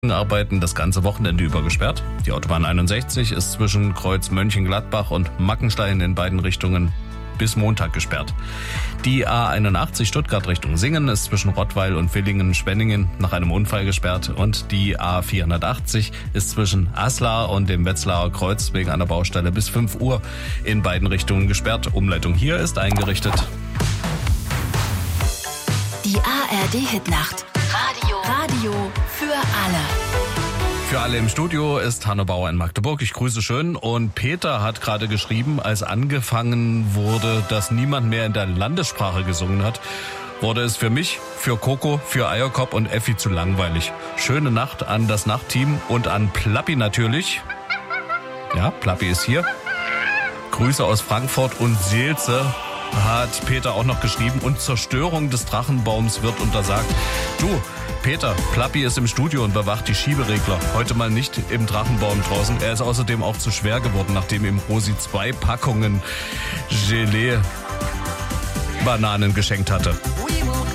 Arbeiten das ganze Wochenende über gesperrt. Die Autobahn 61 ist zwischen Kreuz Mönchengladbach und Mackenstein in beiden Richtungen bis Montag gesperrt. Die A81 Stuttgart Richtung Singen ist zwischen Rottweil und Villingen-Schwenningen nach einem Unfall gesperrt und die A480 ist zwischen Aslar und dem Wetzlarer Kreuz wegen einer Baustelle bis 5 Uhr in beiden Richtungen gesperrt. Umleitung hier ist eingerichtet. Die ARD-Hitnacht. Radio für alle. Für alle im Studio ist Hanno Bauer in Magdeburg. Ich grüße schön. Und Peter hat gerade geschrieben, als angefangen wurde, dass niemand mehr in der Landessprache gesungen hat, wurde es für mich, für Coco, für Eierkopf und Effi zu langweilig. Schöne Nacht an das Nachtteam und an Plappi natürlich. Ja, Plappi ist hier. Grüße aus Frankfurt und Seelze hat Peter auch noch geschrieben. Und Zerstörung des Drachenbaums wird untersagt. Du, Peter, Plappi ist im Studio und bewacht die Schieberegler. Heute mal nicht im Drachenbaum draußen. Er ist außerdem auch zu schwer geworden, nachdem ihm Rosi 2 Packungen Gelee-Bananen geschenkt hatte.